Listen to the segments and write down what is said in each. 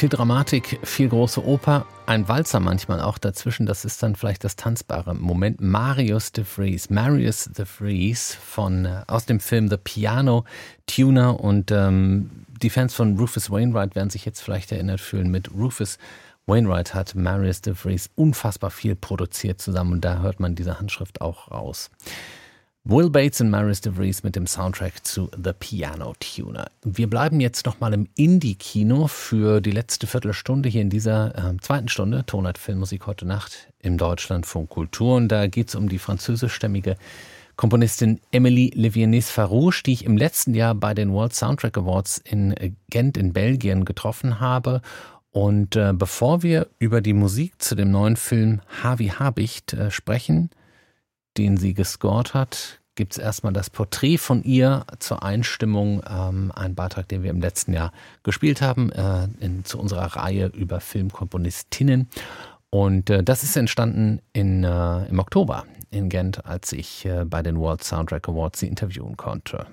Viel Dramatik, viel große Oper, ein Walzer manchmal auch dazwischen. Das ist dann vielleicht das tanzbare Moment. Marius de Vries aus dem Film The Piano Tuner. Und die Fans von Rufus Wainwright werden sich jetzt vielleicht erinnert fühlen. Mit Rufus Wainwright hat Marius de Vries unfassbar viel produziert zusammen. Und da hört man diese Handschrift auch raus. Will Bates und Marius de Vries mit dem Soundtrack zu The Piano Tuner. Wir bleiben jetzt nochmal im Indie-Kino für die letzte Viertelstunde hier in dieser zweiten Stunde. Tonart Filmmusik heute Nacht im Deutschlandfunk Kultur. Und da geht es um die französischstämmige Komponistin Emilie Livianes-Farouche, die ich im letzten Jahr bei den World Soundtrack Awards in Gent in Belgien getroffen habe. Und bevor wir über die Musik zu dem neuen Film H wie Habicht sprechen, den sie gescored hat, gibt es erstmal das Porträt von ihr zur Einstimmung, ein Beitrag, den wir im letzten Jahr gespielt haben, zu unserer Reihe über Filmkomponistinnen. Und das ist entstanden im Oktober in Gent, als ich bei den World Soundtrack Awards sie interviewen konnte.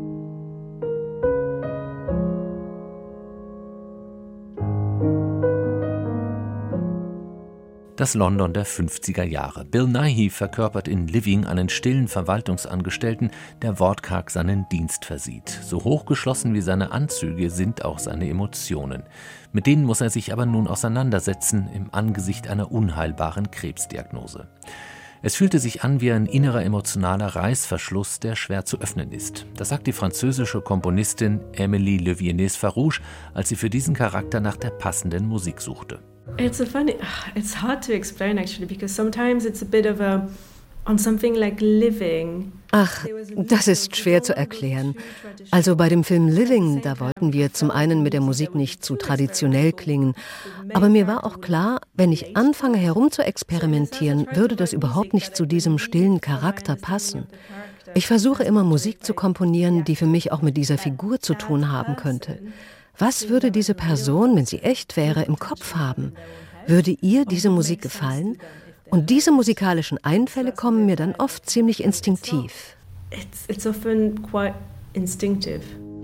Das London der 50er Jahre. Bill Nighy verkörpert in Living einen stillen Verwaltungsangestellten, der wortkarg seinen Dienst versieht. So hochgeschlossen wie seine Anzüge sind auch seine Emotionen. Mit denen muss er sich aber nun auseinandersetzen im Angesicht einer unheilbaren Krebsdiagnose. Es fühlte sich an wie ein innerer emotionaler Reißverschluss, der schwer zu öffnen ist. Das sagt die französische Komponistin Emilie Livianes-Farouche, als sie für diesen Charakter nach der passenden Musik suchte. It's hard to explain actually, because sometimes it's a bit of on something like Living. Ach, das ist schwer zu erklären. Also bei dem Film Living, da wollten wir zum einen mit der Musik nicht zu traditionell klingen, aber mir war auch klar, wenn ich anfange herum zu experimentieren, würde das überhaupt nicht zu diesem stillen Charakter passen. Ich versuche immer Musik zu komponieren, die für mich auch mit dieser Figur zu tun haben könnte. Was würde diese Person, wenn sie echt wäre, im Kopf haben? Würde ihr diese Musik gefallen? Und diese musikalischen Einfälle kommen mir dann oft ziemlich instinktiv. It's often quite instinctive.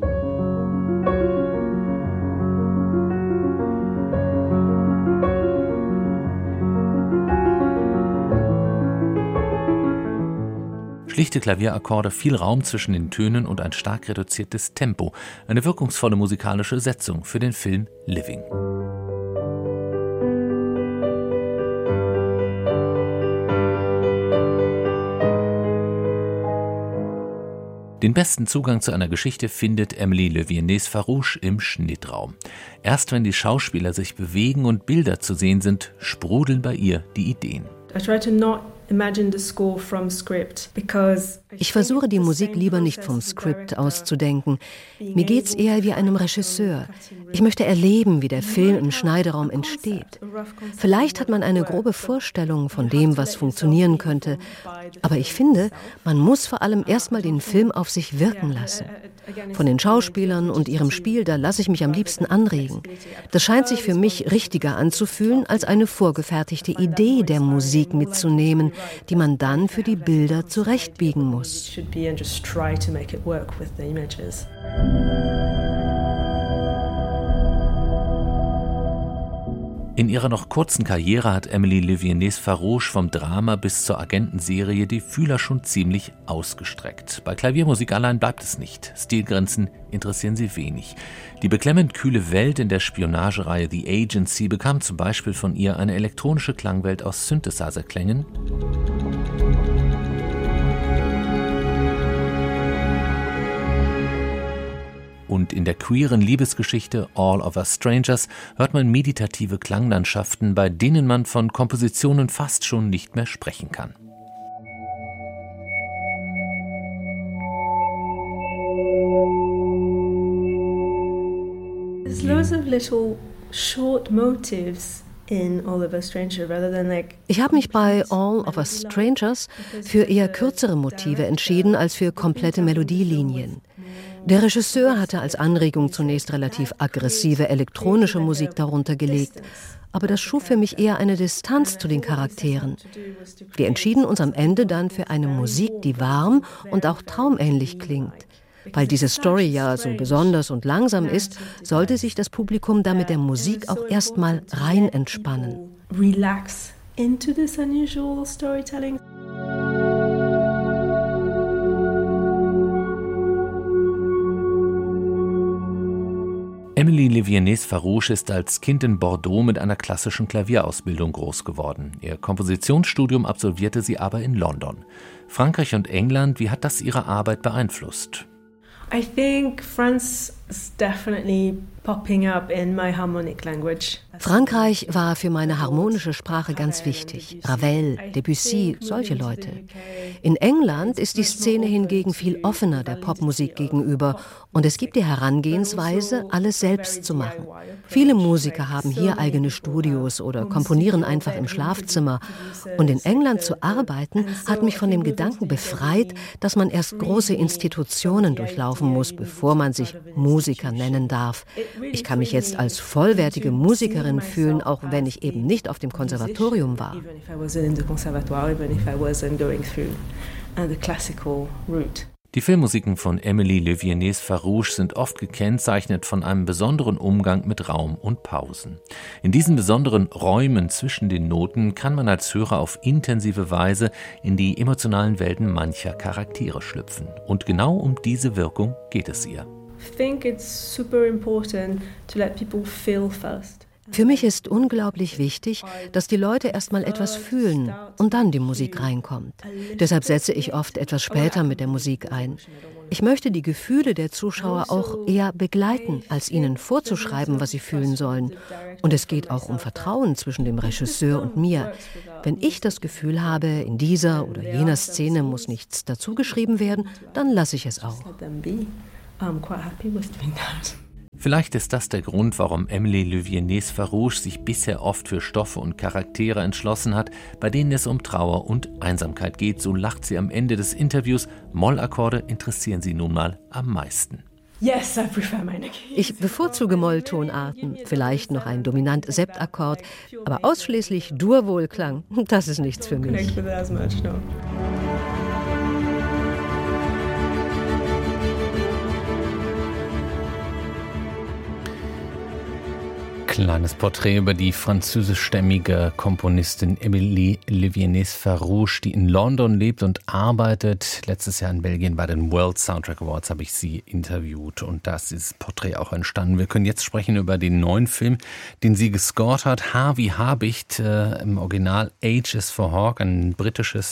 Schlichte Klavierakkorde, viel Raum zwischen den Tönen und ein stark reduziertes Tempo. Eine wirkungsvolle musikalische Setzung für den Film Living. Den besten Zugang zu einer Geschichte findet Emilie Livianes-Farouche im Schnittraum. Erst wenn die Schauspieler sich bewegen und Bilder zu sehen sind, sprudeln bei ihr die Ideen. Ich versuche die Musik lieber nicht vom Skript auszudenken. Mir geht's eher wie einem Regisseur. Ich möchte erleben, wie der Film im Schneideraum entsteht. Vielleicht hat man eine grobe Vorstellung von dem, was funktionieren könnte. Aber ich finde, man muss vor allem erstmal den Film auf sich wirken lassen. Von den Schauspielern und ihrem Spiel, da lasse ich mich am liebsten anregen. Das scheint sich für mich richtiger anzufühlen, als eine vorgefertigte Idee der Musik mitzunehmen, die man dann für die Bilder zurechtbiegen muss. In ihrer noch kurzen Karriere hat Emilie Livianes-Farouche vom Drama bis zur Agentenserie die Fühler schon ziemlich ausgestreckt. Bei Klaviermusik allein bleibt es nicht. Stilgrenzen interessieren sie wenig. Die beklemmend kühle Welt in der Spionagereihe The Agency bekam zum Beispiel von ihr eine elektronische Klangwelt aus Synthesizer-Klängen. Und in der queeren Liebesgeschichte All of Us Strangers hört man meditative Klanglandschaften, bei denen man von Kompositionen fast schon nicht mehr sprechen kann. There's loads of little short motives in All of Us Strangers, rather than Ich habe mich bei All of Us Strangers für eher kürzere Motive entschieden als für komplette Melodielinien. Der Regisseur hatte als Anregung zunächst relativ aggressive elektronische Musik darunter gelegt, aber das schuf für mich eher eine Distanz zu den Charakteren. Wir entschieden uns am Ende dann für eine Musik, die warm und auch traumähnlich klingt. Weil diese Story ja so besonders und langsam ist, sollte sich das Publikum da mit der Musik auch erstmal rein entspannen. Relax into this unusual storytelling. Amélie Livienez-Farouche ist als Kind in Bordeaux mit einer klassischen Klavierausbildung groß geworden. Ihr Kompositionsstudium absolvierte sie aber in London. Frankreich und England, wie hat das ihre Arbeit beeinflusst? I think France is definitely popping up in my harmonic language. Frankreich war für meine harmonische Sprache ganz wichtig. Ravel, Debussy, solche Leute. In England ist die Szene hingegen viel offener der Popmusik gegenüber und es gibt die Herangehensweise, alles selbst zu machen. Viele Musiker haben hier eigene Studios oder komponieren einfach im Schlafzimmer. Und in England zu arbeiten, hat mich von dem Gedanken befreit, dass man erst große Institutionen durchlaufen muss, bevor man sich Musiker nennen darf. Ich kann mich jetzt als vollwertige Musikerin fühlen, auch wenn ich eben nicht auf dem Konservatorium war. Die Filmmusiken von Amélie Livienez-Farouche sind oft gekennzeichnet von einem besonderen Umgang mit Raum und Pausen. In diesen besonderen Räumen zwischen den Noten kann man als Hörer auf intensive Weise in die emotionalen Welten mancher Charaktere schlüpfen. Und genau um diese Wirkung geht es ihr. I think it's super important to let people feel first. Für mich ist unglaublich wichtig, dass die Leute erst mal etwas fühlen und dann die Musik reinkommt. Deshalb setze ich oft etwas später mit der Musik ein. Ich möchte die Gefühle der Zuschauer auch eher begleiten, als ihnen vorzuschreiben, was sie fühlen sollen. Und es geht auch um Vertrauen zwischen dem Regisseur und mir. Wenn ich das Gefühl habe, in dieser oder jener Szene muss nichts dazugeschrieben werden, dann lasse ich es auch. I'm quite happy with doing that. Vielleicht ist das der Grund, warum Amélie Livienez-Farouche sich bisher oft für Stoffe und Charaktere entschlossen hat, bei denen es um Trauer und Einsamkeit geht. So lacht sie am Ende des Interviews. Mollakkorde interessieren sie nun mal am meisten. Yes, I prefer minor keys. Ich bevorzuge Molltonarten, vielleicht noch ein dominant Septakkord, aber ausschließlich Dur-Wohlklang, das ist nichts für mich. Connect with it as much, no. Kleines Porträt über die französischstämmige Komponistin Amélie Livienez-Farouche, die in London lebt und arbeitet. Letztes Jahr in Belgien bei den World Soundtrack Awards habe ich sie interviewt und da ist dieses Porträt auch entstanden. Wir können jetzt sprechen über den neuen Film, den sie gescored hat. H wie Habicht, im Original H is for Hawk, ein britisches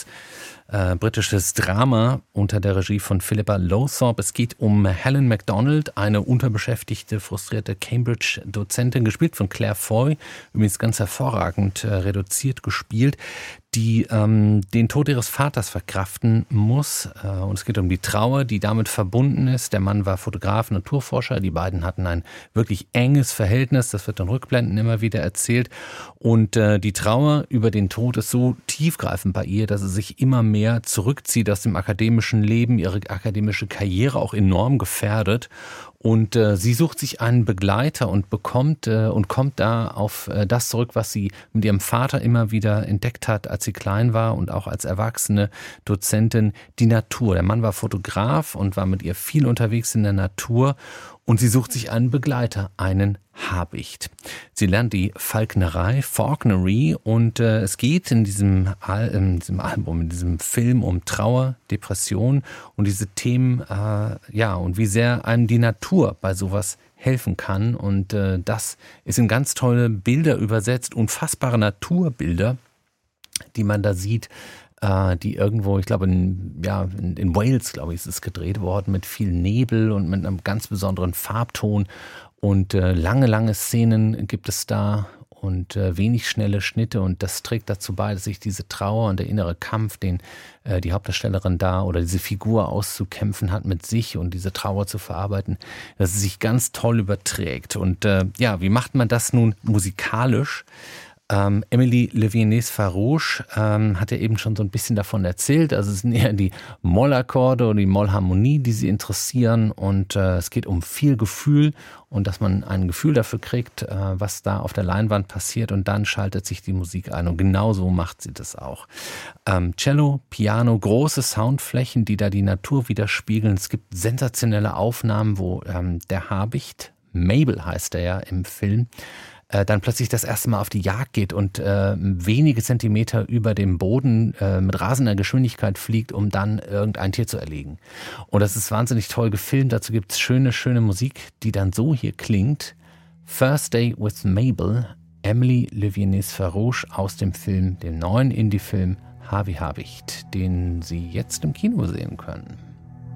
Drama unter der Regie von Philippa Lowthorpe. Es geht um Helen Macdonald, eine unterbeschäftigte, frustrierte Cambridge-Dozentin, gespielt von Claire Foy, übrigens ganz hervorragend reduziert gespielt, die den Tod ihres Vaters verkraften muss. Und es geht um die Trauer, die damit verbunden ist. Der Mann war Fotograf, Naturforscher. Die beiden hatten ein wirklich enges Verhältnis. Das wird in Rückblenden immer wieder erzählt. Und die Trauer über den Tod ist so tiefgreifend bei ihr, dass sie sich immer mehr zurückzieht aus dem akademischen Leben, ihre akademische Karriere auch enorm gefährdet. Und sie sucht sich einen Begleiter und kommt da auf das zurück, was sie mit ihrem Vater immer wieder entdeckt hat, als sie klein war und auch als erwachsene Dozentin, die Natur. Der Mann war Fotograf und war mit ihr viel unterwegs in der Natur. Und sie sucht sich einen Begleiter, einen Habicht. Sie lernt die Falknerei, Falconry, und es geht in diesem Album, in diesem Film um Trauer, Depression und diese Themen, und wie sehr einem die Natur bei sowas helfen kann. Und das ist in ganz tolle Bilder übersetzt, unfassbare Naturbilder, die man da sieht, die irgendwo, ich glaube in Wales, glaube ich, ist es gedreht worden, mit viel Nebel und mit einem ganz besonderen Farbton. Und lange Szenen gibt es da und wenig schnelle Schnitte. Und das trägt dazu bei, dass sich diese Trauer und der innere Kampf, den die Hauptdarstellerin da oder diese Figur auszukämpfen hat mit sich und diese Trauer zu verarbeiten, dass es sich ganz toll überträgt. Und wie macht man das nun musikalisch? Emilie Leviennes-Farouche hat ja eben schon so ein bisschen davon erzählt. Also es sind eher die Mollakkorde oder die Mollharmonie, die sie interessieren. Und es geht um viel Gefühl und dass man ein Gefühl dafür kriegt, was da auf der Leinwand passiert. Und dann schaltet sich die Musik ein. Und genau so macht sie das auch. Cello, Piano, große Soundflächen, die da die Natur widerspiegeln. Es gibt sensationelle Aufnahmen, wo der Habicht, Mabel heißt er ja im Film, dann plötzlich das erste Mal auf die Jagd geht und wenige Zentimeter über dem Boden mit rasender Geschwindigkeit fliegt, um dann irgendein Tier zu erlegen. Und das ist wahnsinnig toll gefilmt. Dazu gibt es schöne, schöne Musik, die dann so hier klingt. First Day with Mabel, Emilie Leviennes-Farouche aus dem Film, dem neuen Indie-Film Harvey Habicht, den Sie jetzt im Kino sehen können.